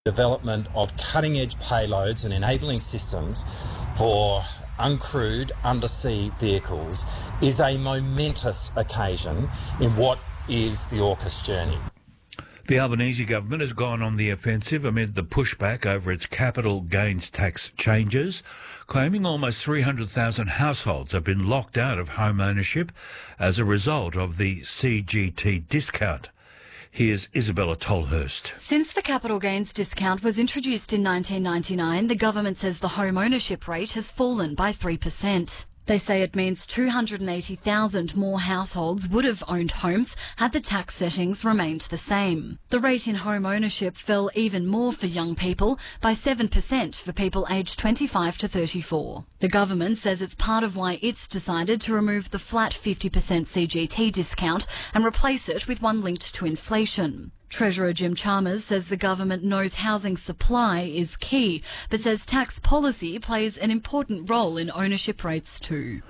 Development of cutting-edge payloads and enabling systems for uncrewed undersea vehicles is a momentous occasion in what is the AUKUS journey. The Albanese government has gone on the offensive amid the pushback over its capital gains tax changes, claiming almost 300,000 households have been locked out of home ownership as a result of the CGT discount. Here's Isabella Tolhurst. Since the capital gains discount was introduced in 1999, the government says the home ownership rate has fallen by 3%. They say it means 280,000 more households would have owned homes had the tax settings remained the same. The rate in home ownership fell even more for young people, by 7% for people aged 25 to 34. The government says it's part of why it's decided to remove the flat 50% CGT discount and replace it with one linked to inflation. Treasurer Jim Chalmers says the government knows housing supply is key, but says tax policy plays an important role in ownership rates too.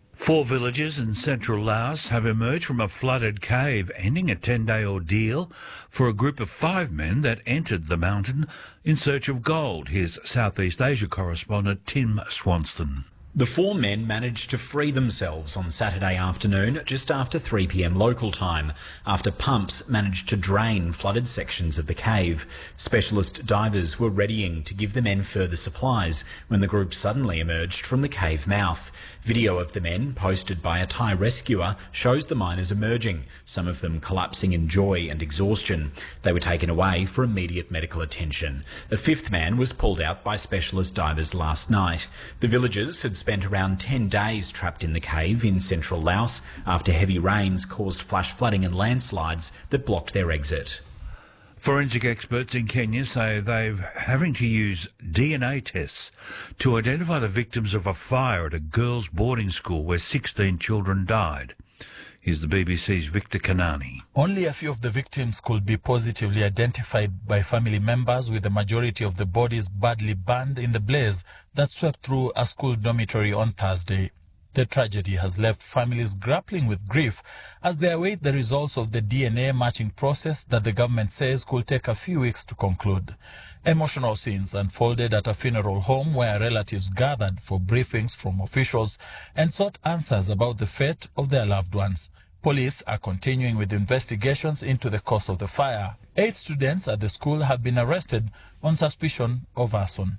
4 villages in central Laos have emerged from a flooded cave, ending a 10-day ordeal for a group of 5 men that entered the mountain in search of gold. Here's Southeast Asia correspondent Tim Swanston. The 4 men managed to free themselves on Saturday afternoon just after 3 p.m. local time, after pumps managed to drain flooded sections of the cave. Specialist divers were readying to give the men further supplies when the group suddenly emerged from the cave mouth. Video of the men, posted by a Thai rescuer, shows the miners emerging, some of them collapsing in joy and exhaustion. They were taken away for immediate medical attention. A 5th man was pulled out by specialist divers last night. The villagers had spent around 10 days trapped in the cave in central Laos after heavy rains caused flash flooding and landslides that blocked their exit. Forensic experts in Kenya say they're having to use DNA tests to identify the victims of a fire at a girls' boarding school where 16 children died. Here's the BBC's Victor Kanani. Only a few of the victims could be positively identified by family members, with the majority of the bodies badly burned in the blaze that swept through a school dormitory on Thursday. The tragedy has left families grappling with grief as they await the results of the DNA matching process that the government says could take a few weeks to conclude. Emotional scenes unfolded at a funeral home where relatives gathered for briefings from officials and sought answers about the fate of their loved ones. Police are continuing with investigations into the cause of the fire. 8 students at the school have been arrested on suspicion of arson.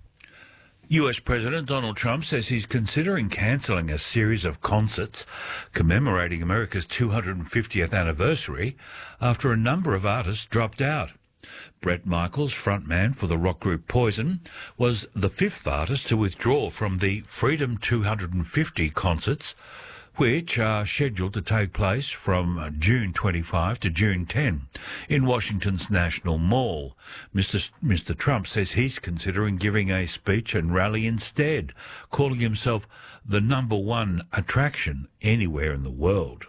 US President Donald Trump says he's considering cancelling a series of concerts commemorating America's 250th anniversary after a number of artists dropped out. Bret Michaels, frontman for the rock group Poison, was the 5th artist to withdraw from the Freedom 250 concerts, which are scheduled to take place from June 25 to June 10 in Washington's National Mall. Mr. Trump says he's considering giving a speech and rally instead, calling himself the #1 attraction anywhere in the world.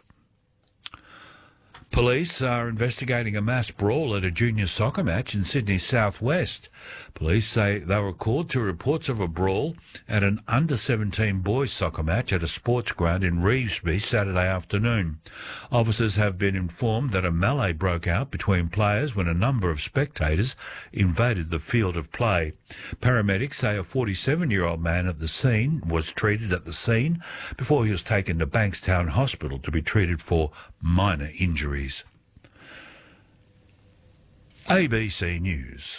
Police are investigating a mass brawl at a junior soccer match in Sydney's southwest. Police say they were called to reports of a brawl at an under-17 boys soccer match at a sports ground in Revesby Saturday afternoon. Officers have been informed that a melee broke out between players when a number of spectators invaded the field of play. Paramedics say a 47-year-old man was treated at the scene before he was taken to Bankstown Hospital to be treated for minor injuries. ABC News.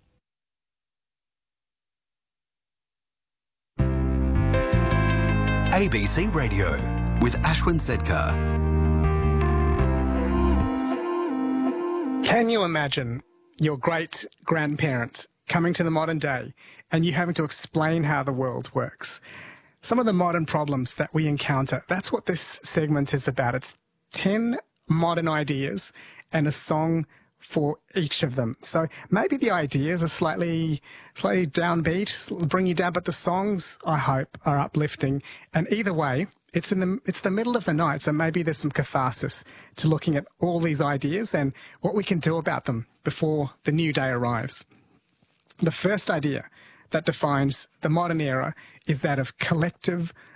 ABC Radio with Ashwin Sedkar. Can you imagine your great-grandparents coming to the modern day and you having to explain how the world works? Some of the modern problems that we encounter, that's what this segment is about. It's 10 modern ideas and a song for each of them. So maybe the ideas are slightly downbeat, bring you down, but the songs, I hope, are uplifting. And either way, it's the middle of the night, so maybe there's some catharsis to looking at all these ideas and what we can do about them before the new day arrives. The first idea that defines the modern era is that of collective